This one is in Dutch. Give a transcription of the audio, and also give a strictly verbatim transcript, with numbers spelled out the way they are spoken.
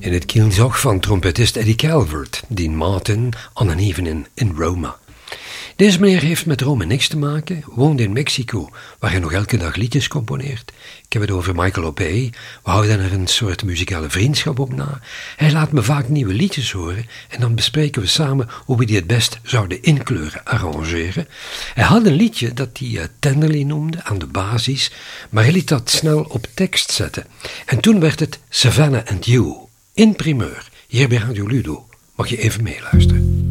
In het kielzog van trompetist Eddie Calvert, Dean Martin, Uneven in, in Roma. Deze meneer heeft met Rome niks te maken, woont in Mexico, waar hij nog elke dag liedjes componeert. Ik heb het over Michael Opey, we houden er een soort muzikale vriendschap op na. Hij laat me vaak nieuwe liedjes horen en dan bespreken we samen hoe we die het best zouden inkleuren, arrangeren. Hij had een liedje dat hij uh, Tenderly noemde, aan de basis, maar hij liet dat snel op tekst zetten. En toen werd het Savannah and You, in primeur, hier bij Radio Ludo. Mag je even meeluisteren?